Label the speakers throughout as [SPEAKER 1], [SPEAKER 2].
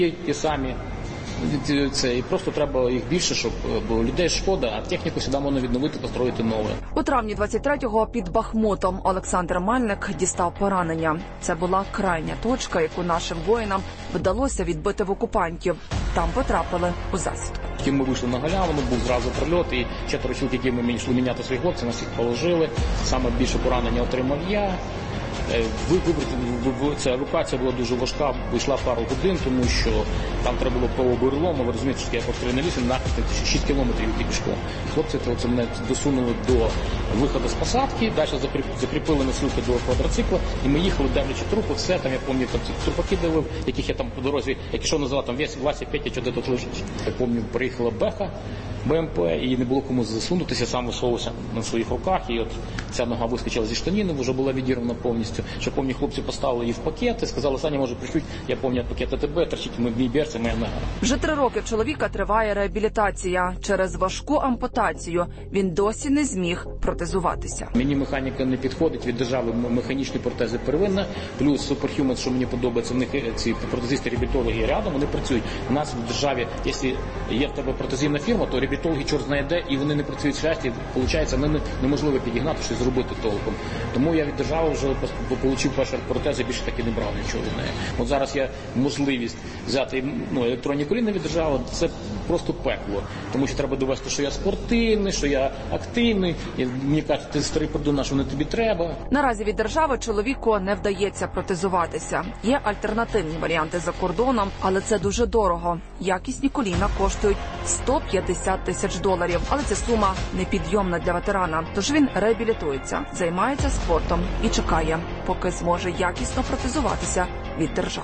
[SPEAKER 1] ті самі. Це і просто треба їх більше, бо людей шкода, а техніку сюди можна відновити, построїти нове.
[SPEAKER 2] У травні 23-го під Бахмутом Олександр Мельник дістав поранення. Це була крайня точка, яку нашим воїнам вдалося відбити в окупантів. Там потрапили у засідку.
[SPEAKER 1] Ми вийшли на галявину, був зразу прильот, і 4 чоловік, які ми йшли міняти своїх хлопців, нас їх положили. Саме більше поранення отримав я. Ця евакуація була дуже важка, вийшла пару годин, тому що там треба було по оборлому, ви розумієте, що я по 308 нахід 6 кілометрів йти пішком. Хлопці це мене досунули до виходу з посадки, далі закріпили носилки до квадроцикла, і ми їхали, дивлячи трупи, все, там я пам'ятаю, там ці трупаки дивив, яких я там по дорозі, як ішов назад, там Вася, Петя, що де тут лежить. Я пам'ятаю, приїхала Беха, БМП, і не було кому засунутися, сам висовувався на своїх руках, і от ця нога вискочила зі штанини, вже була відірвана повністю. Що, пам'ятаю, хлопці поставили її в пакети, сказали, Саня, може, прийшуть, я пам'ятаю, пакет АТБ, торчить в мій берці, моя нога.
[SPEAKER 2] Вже 3 роки в чоловіка триває реабілітація. Через важку ампутацію він досі не зміг протезуватися.
[SPEAKER 1] Мені механіка не підходить, від держави механічні протези первинна, плюс Superhuman, що мені подобається, в них ці протезисти-реабілітологи рядом, вони працюють. У нас в державі, якщо є в тебе протезивна фірма, то реабілітологи чорт знає де, і вони не працюють в шляхті, виходить, неможливо підігнати, щось зробити толком. Тому я від держави вже отримав перші протези, більше таки не брав нічого від неї. От зараз є можливість взяти електронні коліна від держави, це просто пекло. Тому що треба довести, що я спортивний, що я активний, і мені кажуть, ти старий придумав, що не тобі треба.
[SPEAKER 2] Наразі від держави чоловіку не вдається протезуватися. Є альтернативні варіанти за кордоном, але це дуже дорого. Якісні коліна коштують $150 тисяч. Але ця сума непідйомна для ветерана. Тож він реабілітується, займається спортом і чекає, поки зможе якісно протезуватися від держави.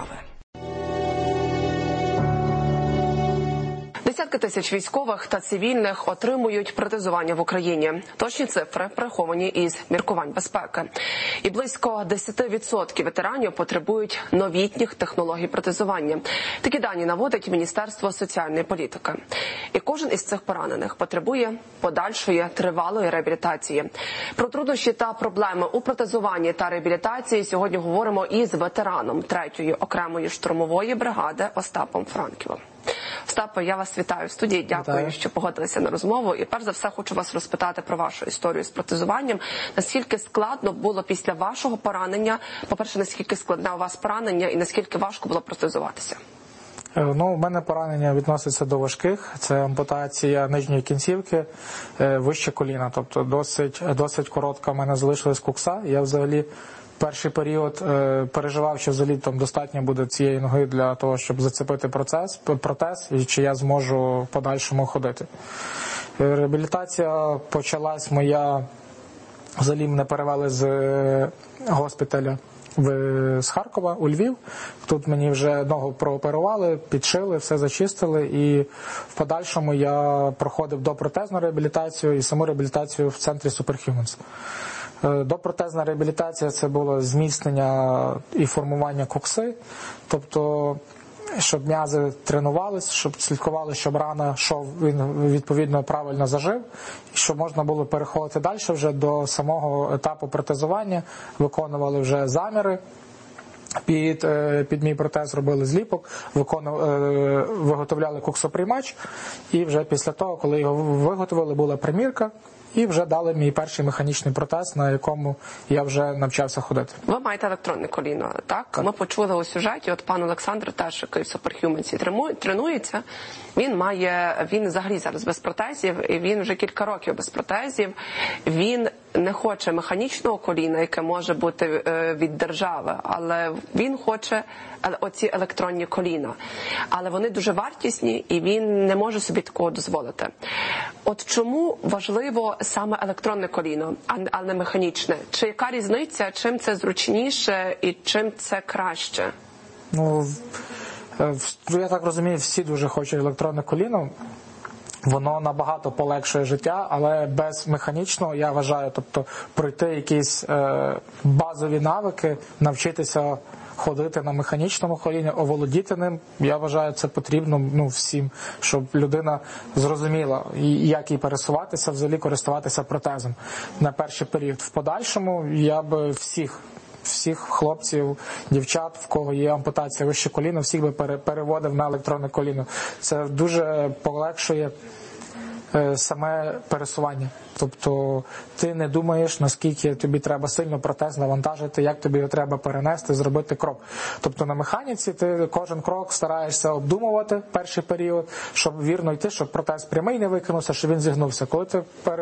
[SPEAKER 2] Десятки тисяч військових та цивільних отримують протезування в Україні. Точні цифри приховані із міркувань безпеки. І близько 10% ветеранів потребують новітніх технологій протезування. Такі дані наводить Міністерство соціальної політики. І кожен із цих поранених потребує подальшої тривалої реабілітації. Про труднощі та проблеми у протезуванні та реабілітації сьогодні говоримо із ветераном 3-ї окремої штурмової бригади Остапом Франківим. Остапе, я вас вітаю в студії. Дякую, що погодилися на розмову. І перш за все хочу вас розпитати про вашу історію з протезуванням. Наскільки складно було після вашого поранення, по-перше, наскільки складне у вас поранення і наскільки важко було протезуватися?
[SPEAKER 3] У мене поранення відноситься до важких. Це ампутація нижньої кінцівки, вище коліна. Тобто досить коротка в мене залишилась кукса. Я взагалі перший період переживав, що взагалі там достатньо буде цієї ноги для того, щоб зацепити протез, і чи я зможу в подальшому ходити. Реабілітація почалась моя, взагалі мене перевели з госпіталя з Харкова у Львів. Тут мені вже ногу прооперували, підшили, все зачистили, і в подальшому я проходив допротезну реабілітацію і саму реабілітацію в центрі Superhumans. Допротезна реабілітація – це було зміцнення і формування кокси, тобто щоб м'язи тренувались, щоб слідкували, щоб рана він відповідно правильно зажив, і щоб можна було переходити далі вже до самого етапу протезування, виконували вже заміри. Під мій протез робили зліпок, виготовляли коксоприймач, і вже після того, коли його виготовили, була примірка, і вже дали мій перший механічний протез, на якому я вже навчався ходити.
[SPEAKER 2] Ви маєте електронне коліно, так? Ми почули у сюжеті, от пан Олександр теж, який в Superhumans тренується, він взагалі зараз без протезів, і він вже кілька років без протезів. Він не хоче механічного коліна, яке може бути від держави, але він хоче оці електронні коліна. Але вони дуже вартісні, і він не може собі такого дозволити. От чому важливо саме електронне коліно, а не механічне? Чи яка різниця, чим це зручніше і чим це краще?
[SPEAKER 3] Я так розумію, всі дуже хочуть електронне коліно. Воно набагато полегшує життя, але без механічного, я вважаю, тобто пройти якісь базові навики, навчитися ходити на механічному коліні, оволодіти ним, я вважаю, це потрібно всім, щоб людина зрозуміла, як їй пересуватися, взагалі користуватися протезом на перший період. В подальшому я б всіх всіх хлопців, дівчат, в кого є ампутація вище коліна, всіх би переводив на електронне коліно. Це дуже полегшує саме пересування. Тобто ти не думаєш, наскільки тобі треба сильно протез навантажити, як тобі його треба перенести, зробити крок. Тобто на механіці ти кожен крок стараєшся обдумувати перший період, щоб вірно йти, щоб протез прямий не викинувся, щоб він зігнувся. Коли ти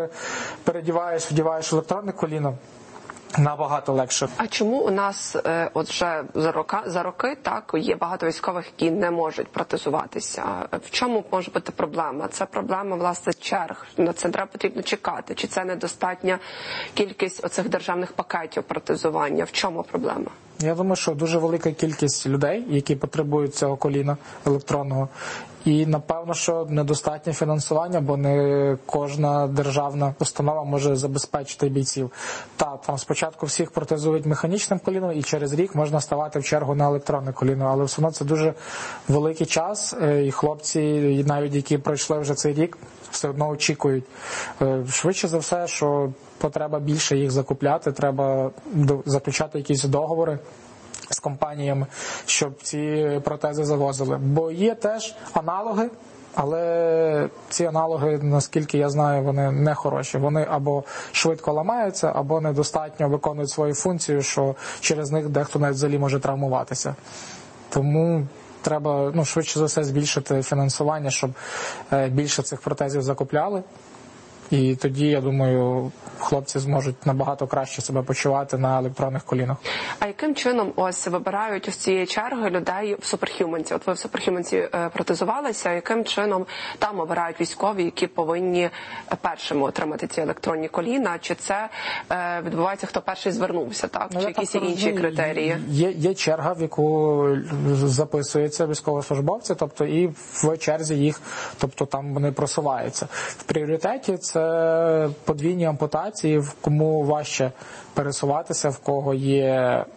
[SPEAKER 3] вдіваєш електронне коліно, набагато легше.
[SPEAKER 2] А чому у нас от вже за роки так є багато військових, які не можуть протезуватися? В чому може бути проблема? Це проблема, власне, черг. На це потрібно чекати. Чи це недостатня кількість оцих державних пакетів протезування? В чому проблема?
[SPEAKER 3] Я думаю, що дуже велика кількість людей, які потребують цього коліна електронного. І, напевно, що недостатнє фінансування, бо не кожна державна установа може забезпечити бійців. Там спочатку всіх протезують механічним коліном, і через рік можна ставати в чергу на електронне коліно. Але все одно це дуже великий час, і хлопці, навіть які пройшли вже цей рік, все одно очікують. Швидше за все, що потреба більше їх закупляти, треба заключати якісь договори з компаніями, щоб ці протези завозили. Бо є теж аналоги, але ці аналоги, наскільки я знаю, вони не хороші. Вони або швидко ламаються, або недостатньо виконують свою функцію, що через них дехто навіть взагалі може травмуватися. Тому треба швидше за все збільшити фінансування, щоб більше цих протезів закупляли. І тоді, я думаю, хлопці зможуть набагато краще себе почувати на електронних колінах.
[SPEAKER 2] А яким чином вибирають ось цієї черги людей в Суперхюменці? От ви в Суперхюменці протезувалися, яким чином там обирають військові, які повинні першими отримати ці електронні коліна? Чи це відбувається, хто перший звернувся, так? Чи якісь інші критерії?
[SPEAKER 3] Є черга, в яку записуються військовослужбовці, тобто і в черзі їх, тобто там вони просуваються. В пріоритеті це подвійні ампутації, кому важче пересуватися, в кого є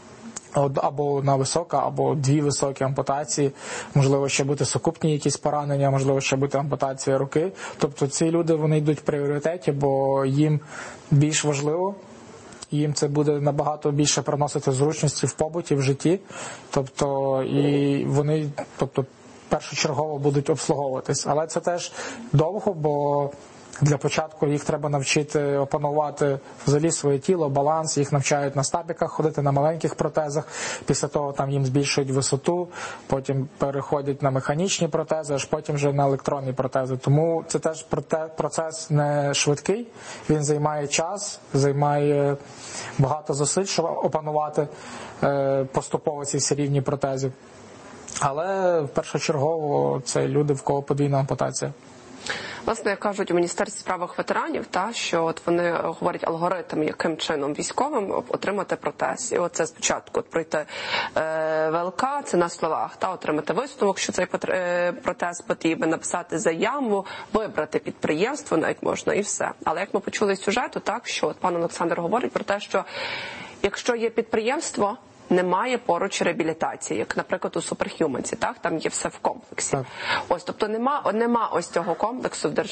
[SPEAKER 3] або одна висока, або дві високі ампутації, можливо, ще бути сукупні якісь поранення, можливо, ще бути ампутація руки. Тобто ці люди, вони йдуть в пріоритеті, бо їм більш важливо, їм це буде набагато більше приносити зручності в побуті, в житті. Тобто, і вони, першочергово будуть обслуговуватись. Але це теж довго, бо для початку їх треба навчити опанувати взагалі своє тіло, баланс, їх навчають на стабіках ходити, на маленьких протезах, після того там їм збільшують висоту, потім переходять на механічні протези, аж потім вже на електронні протези. Тому це теж процес не швидкий, він займає час, займає багато зусиль, щоб опанувати поступово ці всі рівні протезів. Але першочергово це люди, в кого подвійна ампутація.
[SPEAKER 2] Власне, як кажуть у Міністерстві справах ветеранів, вони говорять алгоритм, яким чином військовим отримати протез. І оце спочатку пройти ВЛК, це на словах, отримати висновок, що цей протез потрібен, написати заяву, вибрати підприємство, навіть можна, і все. Але як ми почули з сюжету, що пан Олександр говорить про те, що якщо є підприємство, немає поруч реабілітації, як, наприклад, у Суперхюменці, там є все в комплексі.
[SPEAKER 3] Так.
[SPEAKER 2] Тобто нема ось цього комплексу в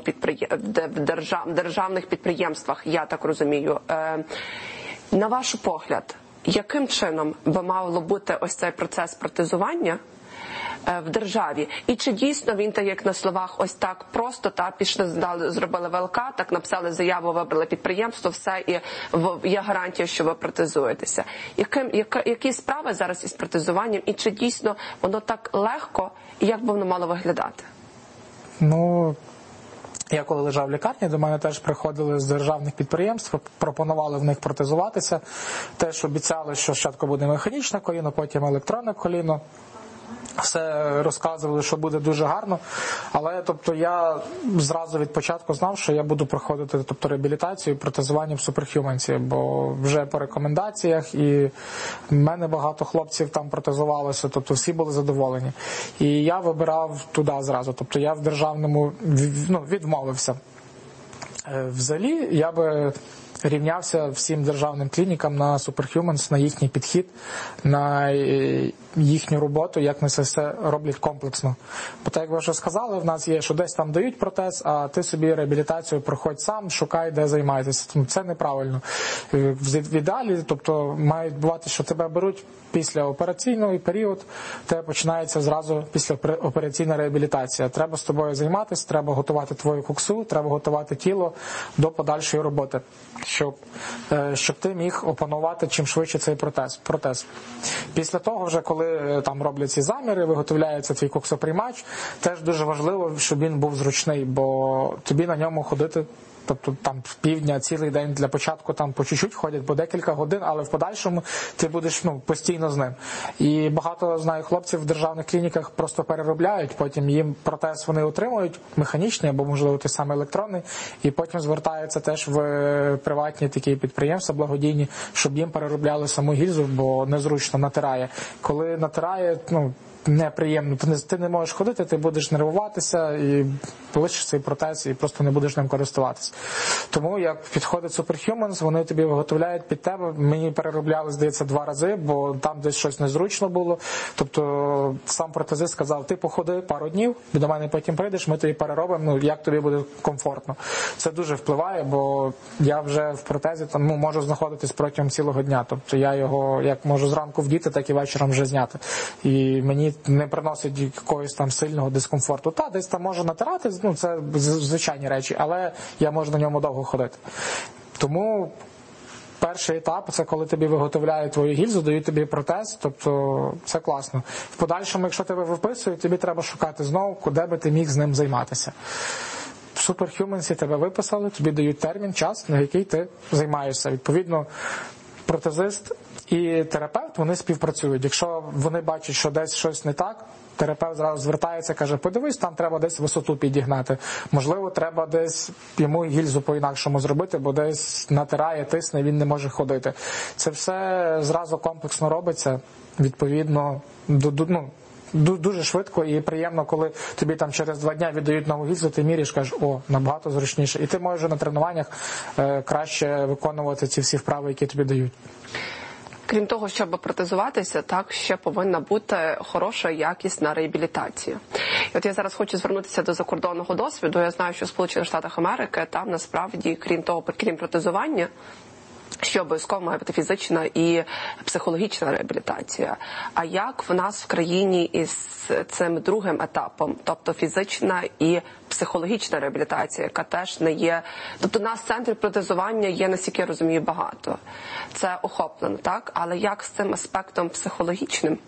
[SPEAKER 2] державних підприємствах, я так розумію. На ваш погляд, яким чином би мало бути ось цей процес протезування в державі? І чи дійсно він так, як на словах, ось так просто, пішли, зробили ВЛК, так написали заяву, вибрали підприємство, все, і є гарантія, що ви протезуєтеся. Які справи зараз із протезуванням, і чи дійсно воно так легко, і як би воно мало виглядати?
[SPEAKER 3] Я коли лежав в лікарні, до мене теж приходили з державних підприємств, пропонували в них протезуватися. Теж обіцяли, що спочатку буде механічне коліно, потім електронне коліно. Все розказували, що буде дуже гарно, але я зразу від початку знав, що я буду проходити реабілітацію і протезування в Суперхюменці, бо вже по рекомендаціях, і в мене багато хлопців там протезувалося, всі були задоволені. І я вибирав туди зразу, я в державному відмовився. Взагалі, я би рівнявся всім державним клінікам на Суперхюменс, на їхній підхід, на їхню роботу, як вони це все роблять комплексно. Бо так, як ви вже сказали, в нас є, що десь там дають протез, а ти собі реабілітацію проходь сам, шукай, де займатися. Це неправильно. В ідеалі, тобто, має бувати, що тебе беруть після операційного період, тебе починається зразу після операційна реабілітація. Треба з тобою займатися, треба готувати твою куксу, треба готувати тіло до подальшої роботи, щоб ти міг опанувати чим швидше цей протез. Після того, вже коли там роблять ці заміри, виготовляється твій коксоприймач, теж дуже важливо, щоб він був зручний, бо тобі на ньому ходити, тобто там півдня, цілий день для початку там по чуть-чуть ходять, по декілька годин, але в подальшому ти будеш постійно з ним. І багато, знаю, хлопців в державних клініках просто переробляють, потім їм протез вони отримують, механічний або, можливо, той самий електронний, і потім звертаються теж в приватні такі підприємства благодійні, щоб їм переробляли саму гільзу, бо незручно натирає. Коли натирає, неприємно, ти не можеш ходити, ти будеш нервуватися і полишиш цей протез і просто не будеш ним користуватися. Тому як підходить Superhumans, вони тобі виготовляють під тебе. Мені переробляли, здається, 2 рази, бо там десь щось незручно було. Тобто сам протезист сказав, ти походи пару днів, до мене потім прийдеш, ми тобі переробимо, як тобі буде комфортно. Це дуже впливає, бо я вже в протезі там можу знаходитись протягом цілого дня. Тобто я його як можу зранку вдіти, так і вечором вже зняти. І мені не приносить якогось там сильного дискомфорту. Десь там можу натирати, це звичайні речі, але я можу на ньому довго ходити. Тому перший етап – це коли тобі виготовляють твою гільзу, дають тобі протез, тобто це класно. В подальшому, якщо тебе виписують, тобі треба шукати знову, куди би ти міг з ним займатися. В Superhumans тебе виписали, тобі дають термін, час, на який ти займаєшся. Відповідно, протезист і терапевт, вони співпрацюють. Якщо вони бачать, що десь щось не так, терапевт зразу звертається, каже, подивись, там треба десь висоту підігнати. Можливо, треба десь йому гільзу по-інакшому зробити, бо десь натирає, тисне, він не може ходити. Це все зразу комплексно робиться, відповідно, дуже швидко і приємно, коли тобі там через 2 дні віддають нову гільзу, ти міряєш, кажеш, набагато зручніше. І ти можеш на тренуваннях краще виконувати ці всі вправи, які тобі дають.
[SPEAKER 2] Крім того, щоб протезуватися, так, ще повинна бути хороша, якісна реабілітація. І от я зараз хочу звернутися до закордонного досвіду. Я знаю, що в Сполучених Штатах Америки там насправді, крім протезування, що обов'язково має бути фізична і психологічна реабілітація. А як в нас в країні із цим другим етапом, тобто фізична і психологічна реабілітація, яка теж не є... Тобто у нас в центрі протезування є, наскільки я розумію, багато. Це охоплено, так? Але як з цим аспектом психологічним?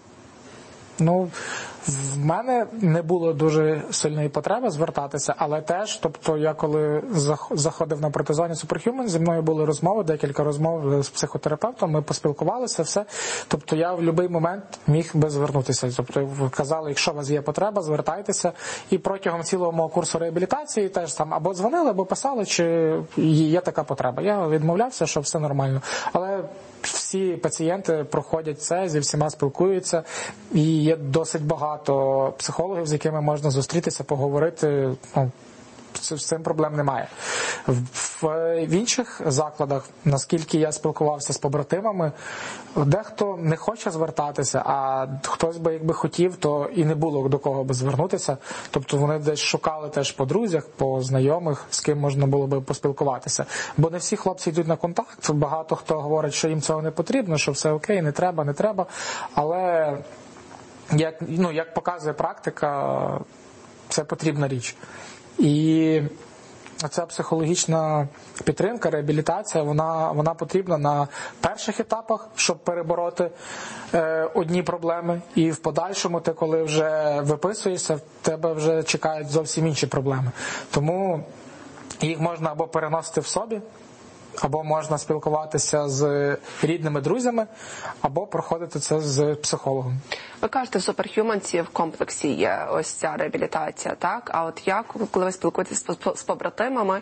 [SPEAKER 3] В мене не було дуже сильної потреби звертатися, але теж, тобто я коли заходив на протезування Superhuman, зі мною були розмови, декілька розмов з психотерапевтом, ми поспілкувалися, все. Тобто я в будь-який момент міг би звернутися. Тобто казали, якщо у вас є потреба, звертайтеся. І протягом цілого мого курсу реабілітації теж там або дзвонили, або писали, чи є така потреба. Я відмовлявся, що все нормально. Але всі пацієнти проходять це, зі всіма спілкуються, і є досить багато психологів, з якими зустрітися, поговорити. З цим проблем немає. В інших закладах, наскільки я спілкувався з побратимами, дехто не хоче звертатися, а хтось би якби хотів, то і не було до кого би звернутися. Тобто вони десь шукали теж по друзях, по знайомих, з ким можна було би поспілкуватися. Бо не всі хлопці йдуть на контакт, багато хто говорить, що їм цього не потрібно, що все окей, не треба. Але, як показує практика, це потрібна річ. І ця психологічна підтримка, реабілітація, вона потрібна на перших етапах, щоб перебороти одні проблеми. І в подальшому, ти коли вже виписуєшся, в тебе вже чекають зовсім інші проблеми. Тому їх можна або переносити в собі, або можна спілкуватися з рідними друзями, або проходити це з психологом.
[SPEAKER 2] Ви кажете, в Superhumans в комплексі є ось ця реабілітація, так? А от як, коли ви спілкуєтесь з побратимами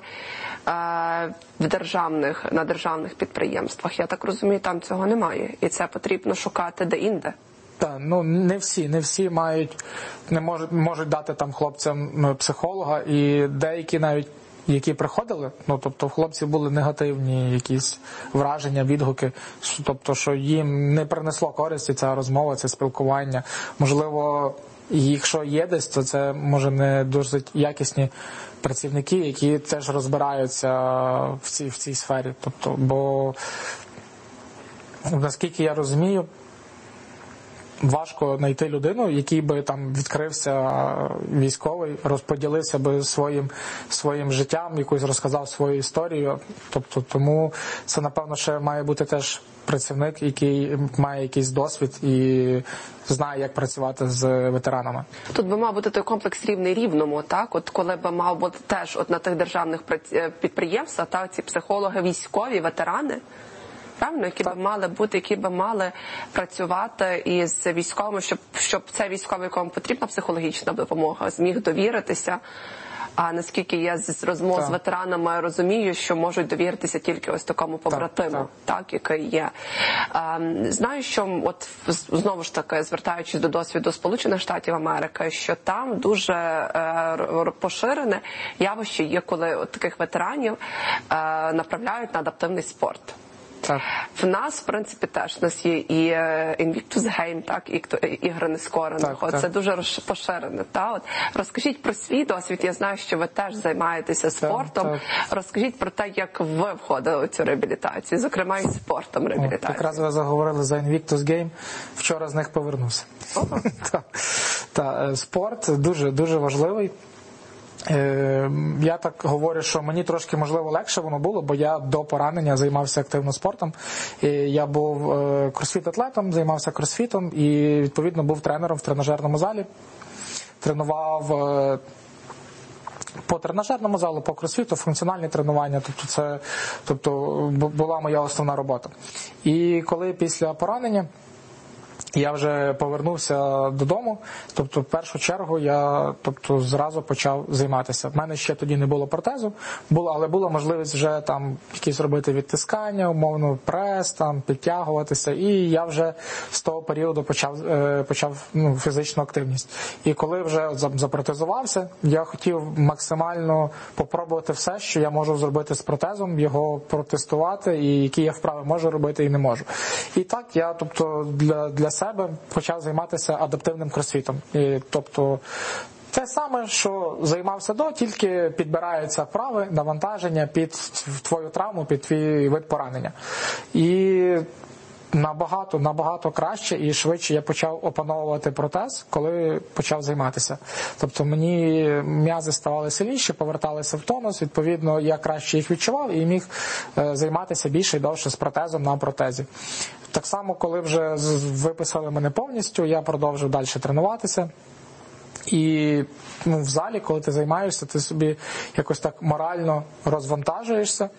[SPEAKER 2] на державних підприємствах, я так розумію, там цього немає. І це потрібно шукати де-інде.
[SPEAKER 3] Так, не всі можуть дати там хлопцям психолога, і деякі навіть які приходили, ну, тобто в хлопців були негативні якісь враження, відгуки, тобто, що їм не принесло користі ця розмова, це спілкування. Можливо, якщо є десь, то це, може, не досить якісні працівники, які теж розбираються в цій сфері. Тобто, бо, наскільки я розумію, важко знайти людину, який би там відкрився військовий, розподілився би своїм життям, якусь розказав свою історію. Тобто, тому це, напевно, ще має бути теж працівник, який має якийсь досвід і знає, як працювати з ветеранами.
[SPEAKER 2] Тут би мав бути той комплекс рівний рівному, так? От коли би мав бути теж от на тих державних підприємствах, так, ці психологи, військові, ветерани, правильно, які би мали працювати із військовими, щоб цей військовий, якому потрібна психологічна допомога, зміг довіритися. А наскільки я з розмов з ветеранами розумію, що можуть довіритися тільки ось такому побратиму, так, який є. Знаю, що от знову ж таки, звертаючись до досвіду Сполучених Штатів Америки, що там дуже поширене явище є, коли от таких ветеранів направляють на адаптивний спорт.
[SPEAKER 3] Так.
[SPEAKER 2] В нас, в принципі, теж у нас є і Invictus Game, так, і ігри нескорених. Це дуже поширене. Та? От, розкажіть про свій досвід. Я знаю, що ви теж займаєтеся спортом. Так. Розкажіть про те, як ви входили у цю реабілітацію, зокрема і спортом реабілітації.
[SPEAKER 3] Якраз ви заговорили за Invictus Game. Вчора з них повернувся. Спорт дуже важливий. Я так говорю, що мені трошки, можливо, легше воно було, бо я до поранення займався активно спортом. Я був кросфіт-атлетом, займався кросфітом і, відповідно, був тренером в тренажерному залі. Тренував по тренажерному залу, по кросфіту, функціональні тренування, тобто була моя основна робота. І коли після поранення я вже повернувся додому, тобто в першу чергу я зразу почав займатися. В мене ще тоді не було протезу, але була можливість вже там якісь робити відтискання, умовно прес, там підтягуватися, і я вже з того періоду почав фізичну активність. І коли вже запротезувався, я хотів максимально попробувати все, що я можу зробити з протезом, його протестувати, і які я вправи можу робити і не можу. І так я, для себе почав займатися адаптивним кросфітом. Тобто те саме, що займався тільки підбираються вправи, навантаження під твою травму, під твій вид поранення. І набагато краще і швидше я почав опановувати протез, коли почав займатися. Тобто мені м'язи ставали сильніші, поверталися в тонус, відповідно я краще їх відчував і міг займатися більше і довше з протезом на протезі. Так само, коли вже виписали мене повністю, я продовжив далі тренуватися. І в залі, коли ти займаєшся, ти собі якось так морально розвантажуєшся,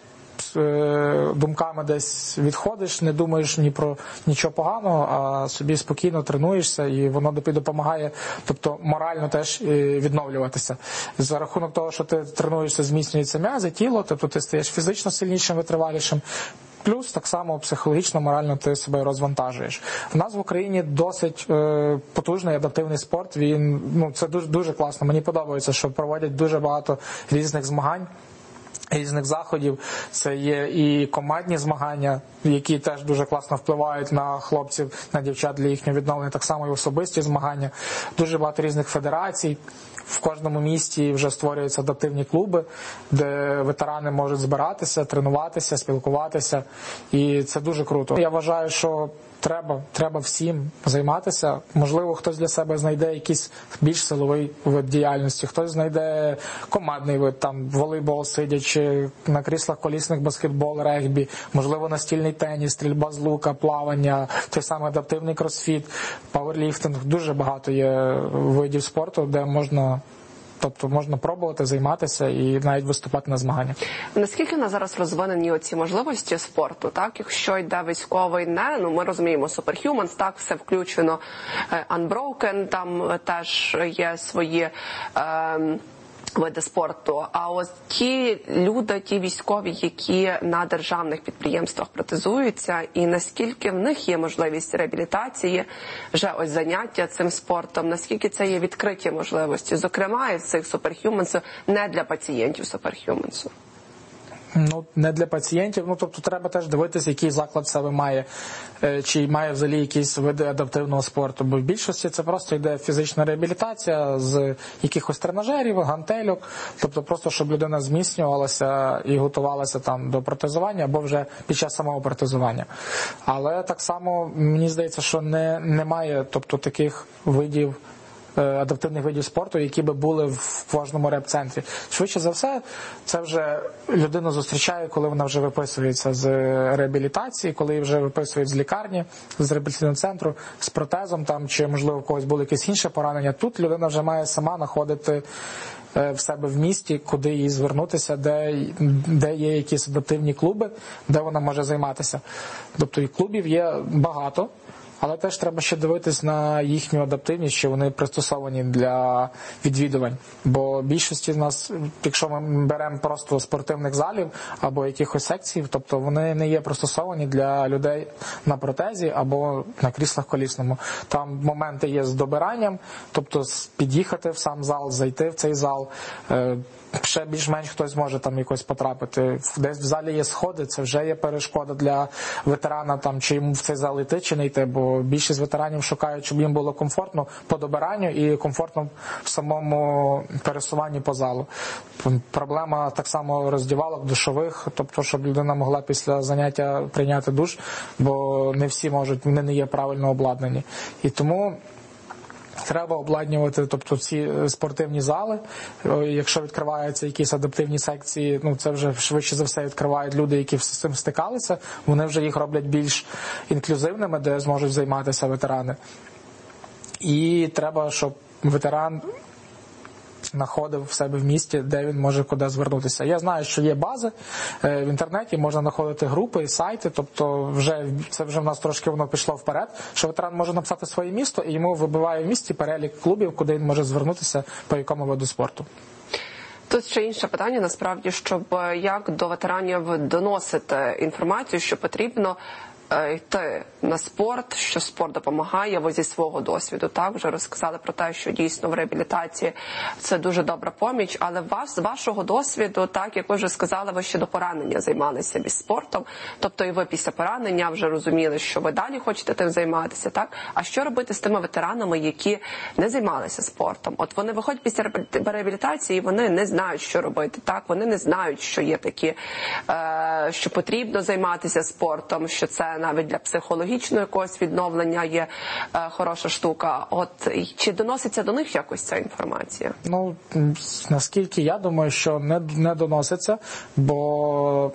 [SPEAKER 3] думками десь відходиш, не думаєш ні про нічого поганого, а собі спокійно тренуєшся, і воно допомагає, тобто морально теж відновлюватися. За рахунок того, що ти тренуєшся, зміцнюються м'язи, тіло, тобто ти стаєш фізично сильнішим, витривалішим. Плюс так само психологічно, морально ти себе розвантажуєш. У нас в Україні досить потужний адаптивний спорт. Це дуже класно. Мені подобається, що проводять дуже багато різних змагань, різних заходів. Це є і командні змагання, які теж дуже класно впливають на хлопців, на дівчат для їхнього відновлення, так само і особисті змагання. Дуже багато різних федерацій. В кожному місті вже створюються адаптивні клуби, де ветерани можуть збиратися, тренуватися, спілкуватися. І це дуже круто. Я вважаю, що треба всім займатися. Можливо, хтось для себе знайде якийсь більш силовий вид діяльності, хтось знайде командний вид, там волейбол сидячи, на кріслах колісних баскетбол, регбі, можливо, настільний теніс, стрільба з лука, плавання, той самий адаптивний кросфіт, пауерліфтинг. Дуже багато є видів спорту, де можна пробувати займатися і навіть виступати на змаганнях.
[SPEAKER 2] Наскільки у нас зараз розвинені оці можливості спорту, так? Якщо йде військовий, ми розуміємо, Superhumans, так, все включено, Unbroken, там теж є свої види спорту. А ось ті люди, ті військові, які на державних підприємствах протезуються, і наскільки в них є можливість реабілітації, вже ось заняття цим спортом, наскільки це є відкриті можливості, зокрема із цих суперхюменсів, не для пацієнтів суперхюменсу?
[SPEAKER 3] Ну, не для пацієнтів, тобто треба теж дивитися, який заклад в себе має, чи має взагалі якісь види адаптивного спорту, бо в більшості це просто йде фізична реабілітація з якихось тренажерів, гантельок, тобто просто, щоб людина зміцнювалася і готувалася там до протезування або вже під час самого протезування. Але так само, мені здається, що немає, тобто, таких видів, адаптивних видів спорту, які би були в кожному реп-центрі. Швидше за все, це вже людину зустрічає, коли вона вже виписується з реабілітації, коли її вже виписують з лікарні, з реабілітаційного центру, з протезом там, чи, можливо, в когось було якесь інше поранення. Тут людина вже має сама знаходити в себе в місті, куди їй звернутися, де є якісь адаптивні клуби, де вона може займатися. Тобто і клубів є багато, але теж треба ще дивитись на їхню адаптивність, що вони пристосовані для відвідувань. Бо більшості з нас, якщо ми беремо просто спортивних залів або якихось секцій, тобто вони не є пристосовані для людей на протезі або на кріслах колісному. Там моменти є з добиранням, тобто під'їхати в сам зал, зайти в цей зал, ще більш-менш хтось може там якось потрапити. Десь в залі є сходи, це вже є перешкода для ветерана, там, чи йому в цей зал йти, чи не йти, бо більшість ветеранів шукають, щоб їм було комфортно по добиранню і комфортно в самому пересуванні по залу. Проблема так само роздівалок, душових, тобто, щоб людина могла після заняття прийняти душ, бо не всі можуть, вони не є правильно обладнані. І тому треба обладнювати, тобто, ці спортивні зали. Якщо відкриваються якісь адаптивні секції, це вже швидше за все відкривають люди, які з цим стикалися. Вони вже їх роблять більш інклюзивними, де зможуть займатися ветерани. І треба, щоб ветеран знаходив в себе в місті, де він може куди звернутися. Я знаю, що є бази в інтернеті, можна знаходити групи, сайти, тобто це вже в нас трошки воно пішло вперед, що ветеран може написати своє місто і йому вибиває в місті перелік клубів, куди він може звернутися, по якому виду спорту.
[SPEAKER 2] Тут ще інше питання, насправді, щоб як до ветеранів доносити інформацію, що потрібно йти на спорт, що спорт допомагає, ви зі свого досвіду, так, вже розказали про те, що дійсно в реабілітації це дуже добра поміч, але з вашого досвіду, так, як ви вже сказали, ви ще до поранення займалися спортом, тобто і ви після поранення вже розуміли, що ви далі хочете тим займатися, так, а що робити з тими ветеранами, які не займалися спортом? От вони виходять після реабілітації, і вони не знають, що робити, так, вони не знають, що є такі, що потрібно займатися спортом, що це навіть для психологічного якогось відновлення є хороша штука. От чи доноситься до них якось ця інформація?
[SPEAKER 3] Наскільки я думаю, що не доноситься, бо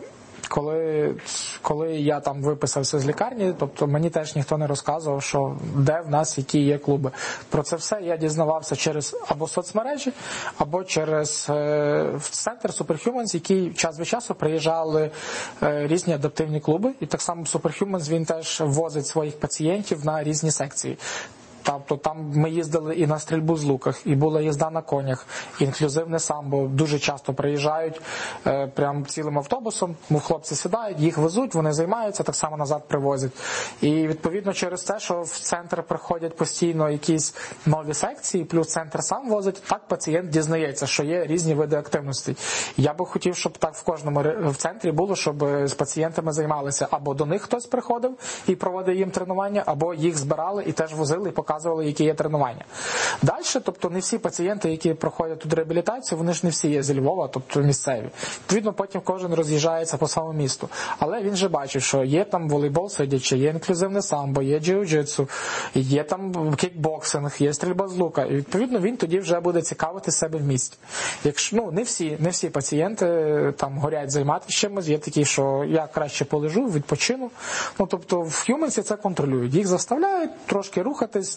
[SPEAKER 3] коли я там виписався з лікарні, тобто мені теж ніхто не розказував, що де в нас які є клуби. Про це все я дізнавався через або соцмережі, або через центр Superhumans, який час від часу приїжджали різні адаптивні клуби, і так само Superhumans, він теж возить своїх пацієнтів на різні секції. Тобто там ми їздили і на стрільбу з луках, і була їзда на конях, інклюзивне самбо. Дуже часто приїжджають прям цілим автобусом, хлопці сідають, їх везуть, вони займаються, так само назад привозять. І відповідно через те, що в центр приходять постійно якісь нові секції, плюс центр сам возить, так пацієнт дізнається, що є різні види активності. Я би хотів, щоб так в кожному в центрі було, щоб з пацієнтами займалися. Або до них хтось приходив і проводив їм тренування, або їх збирали і теж возили, і показували, які є тренування. Далі, тобто не всі пацієнти, які проходять тут реабілітацію, вони ж не всі є зі Львова, тобто місцеві. Відповідно, потім кожен роз'їжджається по самому місту. Але він же бачить, що є там волейбол сидячий, є інклюзивне самбо, є джиу-джитсу, є там кікбоксинг, є стрільба з лука. І відповідно він тоді вже буде цікавити себе в місті. Якщо, не всі пацієнти там горять займатися чимось, є такі, що я краще полежу, відпочину. Тобто в Humans це контролюють. Їх заставляють трошки рухатись,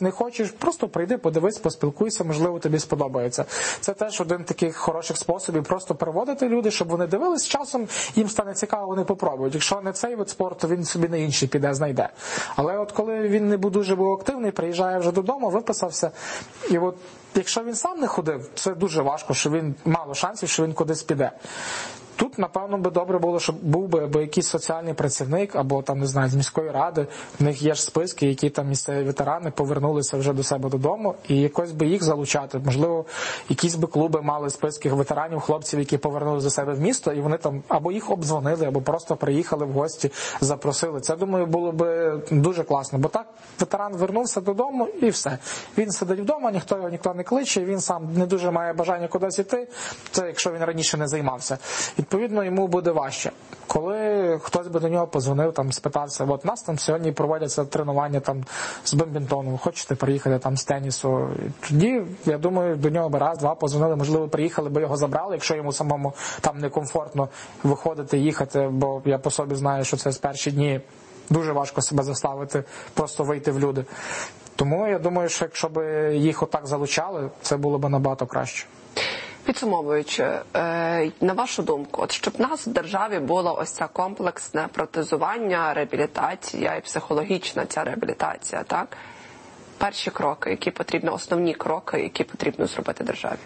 [SPEAKER 3] не хочеш, просто прийди, подивись, поспілкуйся, можливо, тобі сподобається. Це теж один з таких хороших способів просто приводити люди, щоб вони дивились, з часом їм стане цікаво, вони попробують. Якщо не цей вид спорту, він собі на інший піде, знайде. Але от коли він не дуже був активний, приїжджає вже додому, виписався, і от якщо він сам не ходив, це дуже важко, що він мало шансів, що він кудись піде. Тут, напевно, би добре було, щоб був би або якийсь соціальний працівник, або там, не знаю, з міської ради. В них є ж списки, які там місцеві ветерани повернулися вже до себе додому, і якось би їх залучати. Можливо, якісь би клуби мали списки ветеранів, хлопців, які повернулися до себе в місто, і вони там або їх обдзвонили, або просто приїхали в гості, запросили. Це, думаю, було би дуже класно, бо так ветеран вернувся додому і все. Він сидить вдома, ніхто не кличе, він сам не дуже має бажання кудись іти, це якщо він раніше не займався. Відповідно, йому буде важче. Коли хтось би до нього подзвонив, там, спитався, от нас там сьогодні проводяться тренування там, з бадмінтону, хочете приїхати там з тенісу? Тоді, я думаю, до нього би раз-два подзвонили, можливо, приїхали би його забрали, якщо йому самому там некомфортно виходити, їхати, бо я по собі знаю, що це з перші дні дуже важко себе заставити, просто вийти в люди. Тому я думаю, що якщо б їх отак залучали, це було б набагато краще.
[SPEAKER 2] Підсумовуючи, на вашу думку, от щоб в нас в державі було ось це комплексне протезування, реабілітація і психологічна ця реабілітація, так? Перші кроки, які потрібно, основні кроки, які потрібно зробити державі?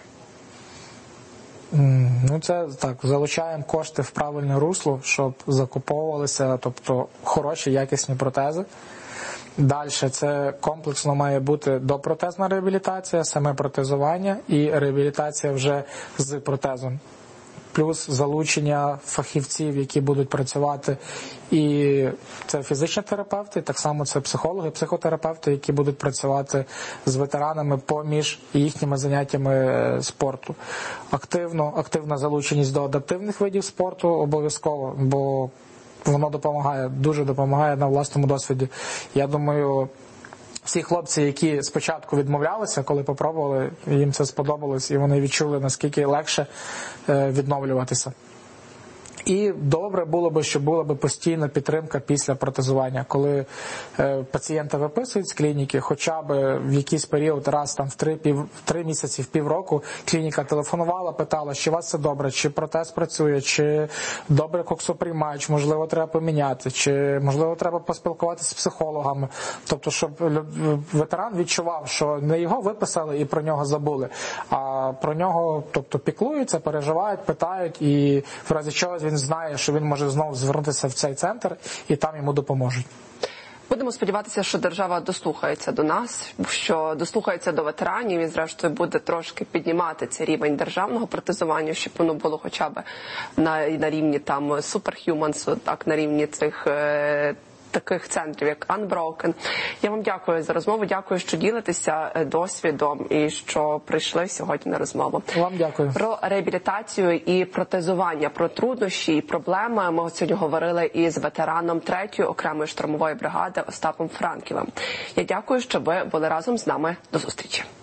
[SPEAKER 3] Ну, це так, залучаємо кошти в правильне русло, щоб закуповувалися, тобто хороші, якісні протези. Далі це комплексно має бути допротезна реабілітація, саме протезування і реабілітація вже з протезом. Плюс залучення фахівців, які будуть працювати, і це фізичні терапевти, так само це психологи, психотерапевти, які будуть працювати з ветеранами поміж їхніми заняттями спорту. Активна залученість до адаптивних видів спорту обов'язково, бо воно допомагає, дуже допомагає на власному досвіді. Я думаю, всі хлопці, які спочатку відмовлялися, коли попробували, їм це сподобалось, і вони відчули, наскільки легше відновлюватися. І добре було б, щоб була б постійна підтримка після протезування, коли пацієнта виписують з клініки, хоча б в якийсь період, раз там в 3 місяці, в півроку, клініка телефонувала, питала, чи у вас все добре, чи протез працює, чи добре коксоприймач, можливо, треба поміняти, чи, можливо, треба поспілкуватися з психологами. Тобто, щоб ветеран відчував, що не його виписали і про нього забули, а про нього, тобто, піклуються, переживають, питають, і в разі чогось він знає, що він може знову звернутися в цей центр, і там йому допоможуть.
[SPEAKER 2] Будемо сподіватися, що держава дослухається до нас, що дослухається до ветеранів і, зрештою, буде трошки піднімати цей рівень державного протезування, щоб воно було хоча б на рівні там Superhumans, так, на рівні цих таких центрів, як Unbroken. Я вам дякую за розмову, дякую, що ділитеся досвідом і що прийшли сьогодні на розмову.
[SPEAKER 3] Вам дякую.
[SPEAKER 2] Про реабілітацію і протезування, про труднощі і проблеми ми сьогодні говорили із ветераном 3-ї окремої штурмової бригади Остапом Франківим. Я дякую, що ви були разом з нами. До зустрічі.